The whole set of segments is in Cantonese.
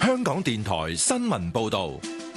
香港電台新聞報道。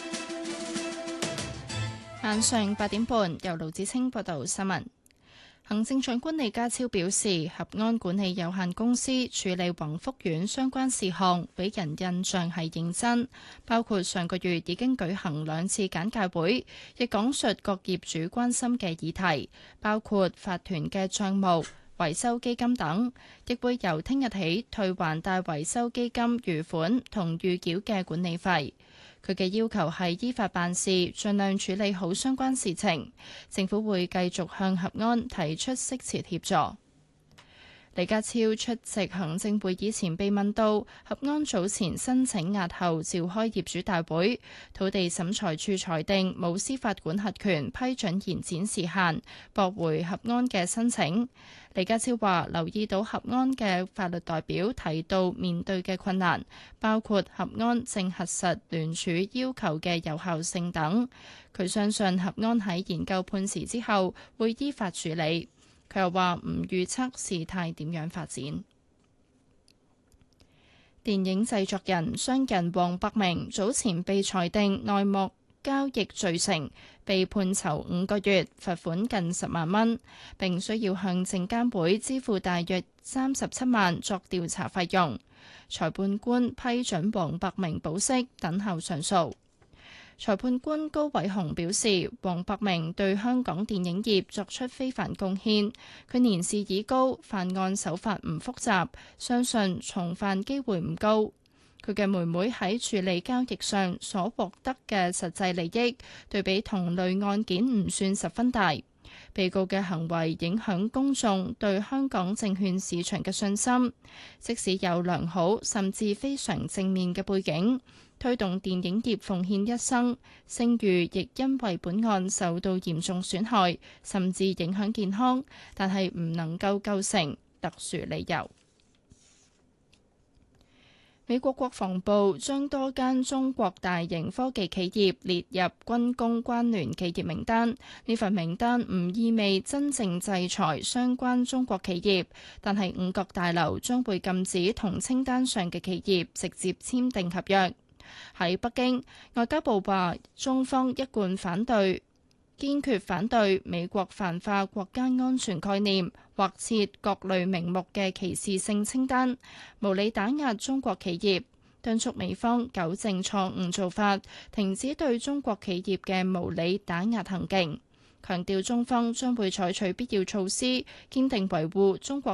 晚上8點半，由盧子清報道新聞。行政長官李家超表示，合安管理有限公司處理宏福苑相關事項，俾人印象係認真，包括上個月已經舉行2次簡介會，亦講述各業主關心嘅議題，包括法團嘅帳目、維修基金等，亦會由聽日起退還大維修基金餘款同預繳嘅管理費。佢嘅要求係依法辦事，盡量處理好相關事情。政府會繼續向合安提出適切協助。李家超出席行政會議前被問到，合安早前申請押後召開業主大會，土地審裁處裁定冇司法管轄權批准延展時限，駁回合安嘅申請。李家超話留意到合安嘅法律代表提到面對嘅困難，包括合安正核實聯署要求嘅有效性等。佢相信合安喺研究判詞之後會依法處理。佢又話唔預測事態點樣發展。電影製作人商人黃百鳴早前被裁定內幕交易罪成，被判囚5個月，罰款近10萬蚊，並需要向證監會支付大約37萬作調查費用。裁判官批准黃百鳴保釋，等候上訴。裁判官高偉雄表示，黃百鳴對香港電影業作出非凡貢獻，佢年事已高，犯案手法唔複雜，相信重犯機會唔高。佢嘅妹妹喺處理交易上所獲得嘅實際利益，對比同類案件唔算十分大。被告嘅行為影響公眾對香港證券市場嘅信心，即使有良好甚至非常正面嘅背景，推動電影業奉獻一生，聲譽亦因為本案受到嚴重損害，甚至影響健康，但係唔能夠構成特殊理由。美國國防部將多間中國大型科技企業列入軍工關聯企業名單，呢份名單唔意味真正制裁相關中國企業，但係五角大樓將會禁止同清單上嘅企業直接簽訂合約。喺北京，外交部話中方一貫堅決反對美國泛化國家安全概念，或設各類名目嘅歧視性清單，無理打壓中國企業，敦促美方糾正錯誤做法，停止對中國企業嘅無理打壓行徑，強調中方將會採取必要措施，堅定維護中國